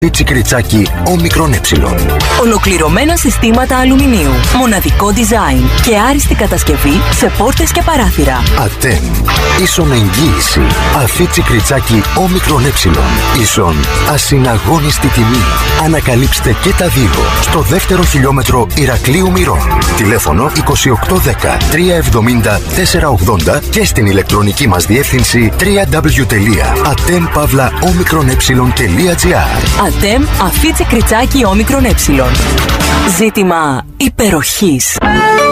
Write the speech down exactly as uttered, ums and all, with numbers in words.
Αφίτσι Κριτσάκι Όμικρον Ε. Ολοκληρωμένα συστήματα αλουμινίου, μοναδικό design και άριστη κατασκευή σε πόρτες και παράθυρα. ΑΤΕΜ. Ίσον εγγύηση. Αφίτσι Κριτσάκι Όμικρον Ε. Ίσον ασυναγώνιστη τιμή. Ανακαλύψτε και τα δύο στο δεύτερο χιλιόμετρο Ηρακλείου Μυρών. Τηλέφωνο είκοσι οκτώ δέκα τριακόσια εβδομήντα τέσσερα ογδόντα και στην ηλεκτρονική μας διεύθυνση double-u double-u double-u τελεία atem pavla omicron epsilon τελεία gr. ΑΤΕΜ Αφίτσι Κριτσάκι Όμικρον Ε. Ζήτημα υπεροχής.